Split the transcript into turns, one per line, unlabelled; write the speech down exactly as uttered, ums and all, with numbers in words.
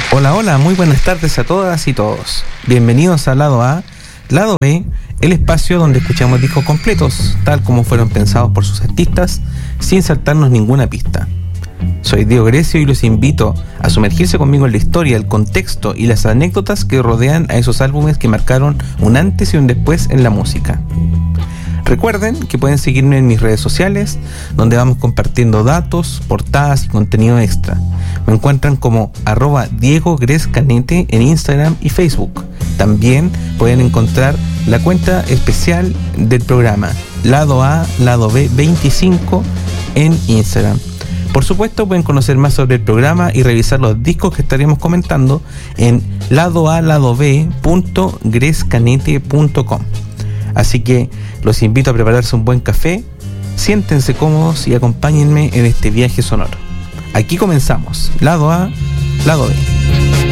Hola, hola, muy buenas tardes a todas y todos. Bienvenidos a Lado A, Lado B, el espacio donde escuchamos discos completos, tal como fueron pensados por sus artistas, sin saltarnos ninguna pista. Soy Diego Grecio y los invito a sumergirse conmigo en la historia, el contexto y las anécdotas que rodean a esos álbumes que marcaron un antes y un después en la música. Recuerden que pueden seguirme en mis redes sociales, donde vamos compartiendo datos, portadas y contenido extra. Me encuentran como arroba Diego Gres Canete en Instagram y Facebook. También pueden encontrar la cuenta especial del programa, Lado A, Lado B veinticinco en Instagram. Por supuesto, pueden conocer más sobre el programa y revisar los discos que estaremos comentando en ladoaladob punto grescanete punto com. Así que los invito a prepararse un buen café, siéntense cómodos y acompáñenme en este viaje sonoro. Aquí comenzamos, Lado A, Lado B.